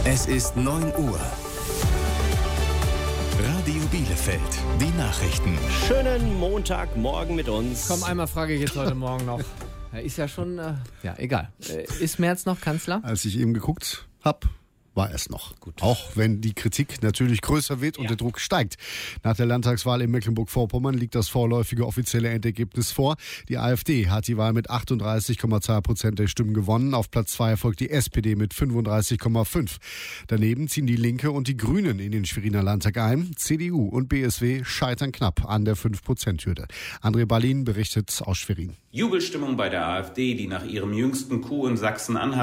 Es ist 9 Uhr. Radio Bielefeld, die Nachrichten. Schönen Montagmorgen mit uns. Komm, einmal frage ich jetzt heute Morgen noch. Ist ja schon, egal. Ist Merz noch Kanzler? Als ich eben geguckt habe, war es noch. Gut. Auch wenn die Kritik natürlich größer wird und der Druck steigt. Nach der Landtagswahl in Mecklenburg-Vorpommern liegt das vorläufige offizielle Endergebnis vor. Die AfD hat die Wahl mit 38,2% der Stimmen gewonnen. Auf Platz 2 folgt die SPD mit 35,5%. Daneben ziehen die Linke und die Grünen in den Schweriner Landtag ein. CDU und BSW scheitern knapp an der 5%-Hürde. André Ballin berichtet aus Schwerin. Jubelstimmung bei der AfD, die nach ihrem jüngsten Coup in Sachsen-Anhalt